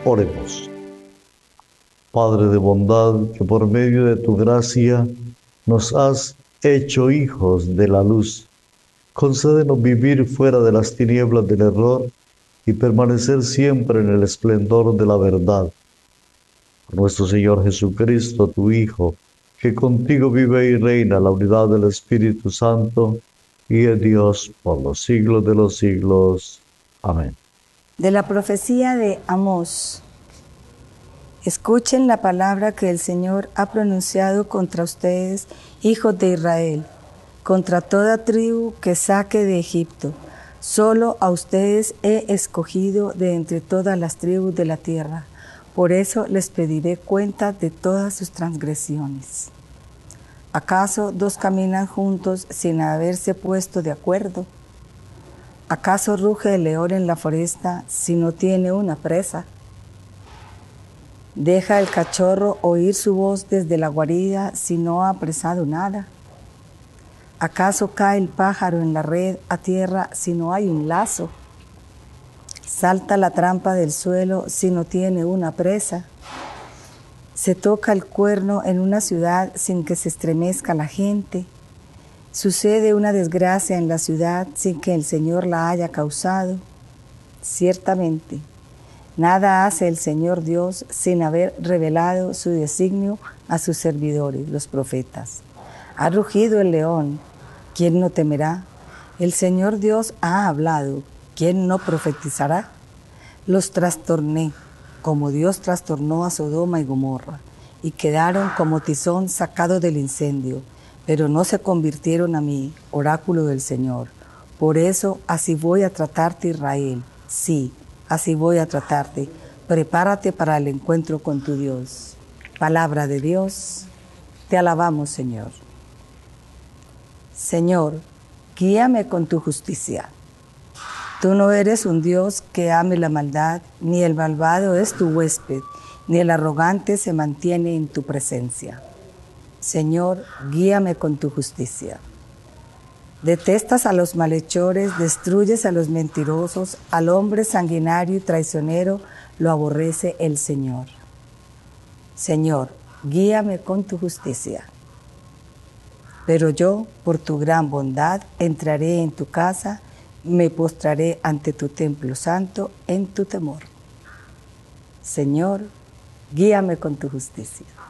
Oremos. Padre de bondad, que por medio de tu gracia nos has hecho hijos de la luz, concédenos vivir fuera de las tinieblas del error y permanecer siempre en el esplendor de la verdad. Por nuestro Señor Jesucristo, tu Hijo, que contigo vive y reina en la unidad del Espíritu Santo, y es Dios por los siglos de los siglos. Amén. De la profecía de Amós. Escuchen la palabra que el Señor ha pronunciado contra ustedes, hijos de Israel, contra toda tribu que saque de Egipto. Solo a ustedes he escogido de entre todas las tribus de la tierra. Por eso les pediré cuenta de todas sus transgresiones. ¿Acaso dos caminan juntos sin haberse puesto de acuerdo? ¿Acaso ruge el león en la foresta si no tiene una presa? ¿Deja el cachorro oír su voz desde la guarida si no ha apresado nada? ¿Acaso cae el pájaro en la red a tierra si no hay un lazo? ¿Salta la trampa del suelo si no tiene una presa? ¿Se toca el cuerno en una ciudad sin que se estremezca la gente? ¿Sucede una desgracia en la ciudad sin que el Señor la haya causado? Ciertamente, nada hace el Señor Dios sin haber revelado su designio a sus servidores, los profetas. Ha rugido el león, ¿quién no temerá? El Señor Dios ha hablado, ¿quién no profetizará? Los trastorné, como Dios trastornó a Sodoma y Gomorra, y quedaron como tizón sacado del incendio, pero no se convirtieron a mí, oráculo del Señor. Por eso así voy a tratarte, Israel. Sí, así voy a tratarte. Prepárate para el encuentro con tu Dios. Palabra de Dios, te alabamos, Señor. Señor, guíame con tu justicia. Tú no eres un Dios que ame la maldad, ni el malvado es tu huésped, ni el arrogante se mantiene en tu presencia. Señor, guíame con tu justicia. Detestas a los malhechores, destruyes a los mentirosos, al hombre sanguinario y traicionero lo aborrece el Señor. Señor, guíame con tu justicia. Pero yo, por tu gran bondad, entraré en tu casa, me postraré ante tu templo santo en tu temor. Señor, guíame con tu justicia.